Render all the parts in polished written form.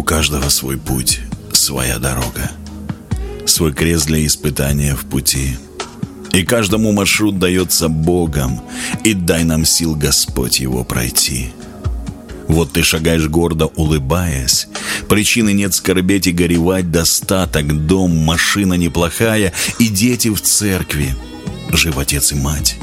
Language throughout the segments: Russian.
У каждого свой путь, своя дорога, свой крест для испытания в пути. И каждому маршрут дается Богом, и дай нам сил, Господь, его пройти. Вот ты шагаешь гордо, улыбаясь, причины нет скорбеть и горевать, достаток, дом, машина неплохая, и дети в церкви, жив отец и мать.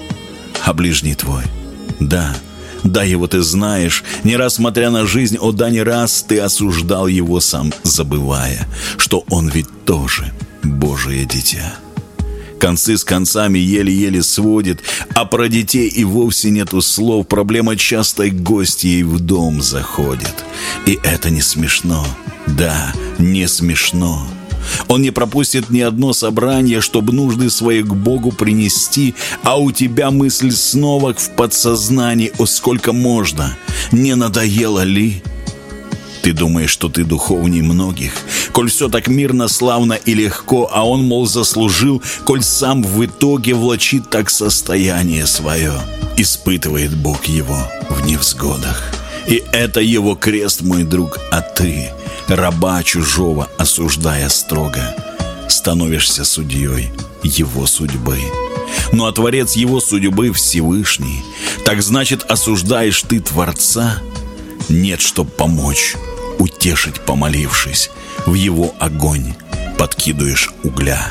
А ближний твой, да, его ты знаешь, не раз смотря на жизнь, о да, не раз ты осуждал его сам, забывая, что он ведь тоже Божие дитя. Концы с концами еле-еле сводит, а про детей и вовсе нету слов. Проблема частой гостьей в дом заходит. И это не смешно, да, не смешно. Он не пропустит ни одно собрание, чтобы нужды свои к Богу принести, а у тебя мысль снова в подсознании: о, сколько можно, не надоело ли? Ты думаешь, что ты духовней многих, коль все так мирно, славно и легко, а он, мол, заслужил, коль сам в итоге влачит так состояние свое. Испытывает Бог его в невзгодах. И это его крест, мой друг, а ты, раба чужого осуждая строго, становишься судьей его судьбы. Ну а Творец его судьбы Всевышний, так значит, осуждаешь ты Творца? Нет, чтоб помочь, утешить помолившись, в его огонь подкидываешь угля.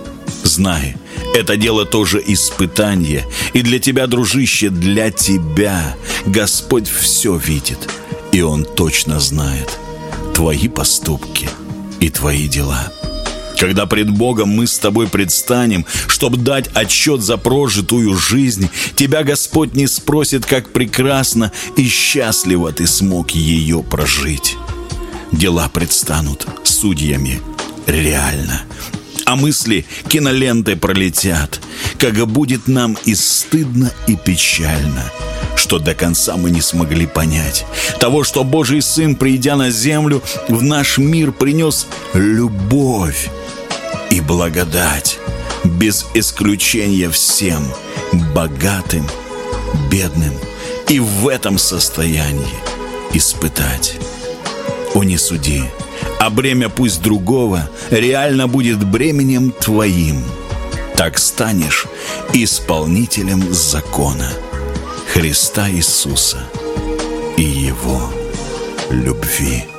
Знай, это дело тоже испытание, и для тебя, дружище, для тебя Господь все видит, и Он точно знает твои поступки и твои дела. Когда пред Богом мы с тобой предстанем, чтоб дать отчет за прожитую жизнь, тебя Господь не спросит, как прекрасно и счастливо ты смог ее прожить. Дела предстанут судьями реально, а мысли кинолентой пролетят, как будет нам и стыдно, и печально, что до конца мы не смогли понять того, что Божий Сын, придя на землю, в наш мир принес любовь и благодать, без исключения всем, богатым, бедным, и в этом состоянии испытать. О, не суди, а бремя пусть другого реально будет бременем твоим. Так станешь исполнителем закона Христа Иисуса и Его любви.